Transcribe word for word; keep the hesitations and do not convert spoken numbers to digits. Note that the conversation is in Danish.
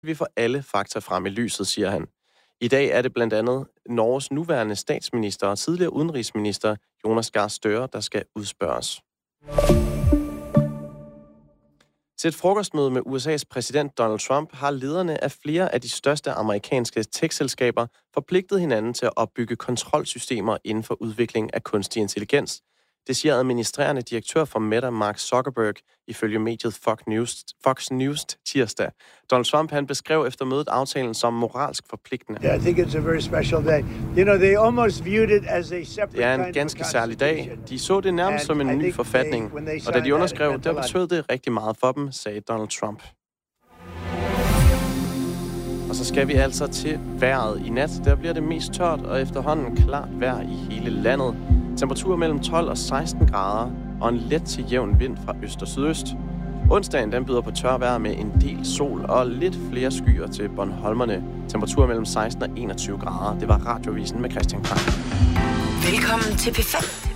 Vi får alle fakta frem i lyset, siger han. I dag er det blandt andet Norges nuværende statsminister og tidligere udenrigsminister Jonas Gahr Støre, der skal udspørges. Til et frokostmøde med U S A's præsident Donald Trump har lederne af flere af de største amerikanske tech-selskaber forpligtet hinanden til at opbygge kontrolsystemer inden for udvikling af kunstig intelligens. Det siger administrerende direktør for Meta, Mark Zuckerberg, ifølge mediet Fox News, Fox News tirsdag. Donald Trump han beskrev efter mødet aftalen som moralsk forpligtende. Yeah, I think it's a very special day. You know, they almost viewed it as a separate. Det er en ganske særlig dag. De så det nærmest som en ny forfatning, og da de underskrev, der betød det rigtig meget for dem, sagde Donald Trump. Og så skal vi altså til vejret i nat. Der bliver det mest tørt og efterhånden klart vejr i hele landet. Temperaturer mellem tolv og seksten grader og en let til jævn vind fra øst og sydøst. Onsdagen den byder på tørvejr med en del sol og lidt flere skyer til Bornholmerne. Temperaturer mellem seksten og enogtyve grader. Det var Radiovisen med Christian Krag. Velkommen til P fem.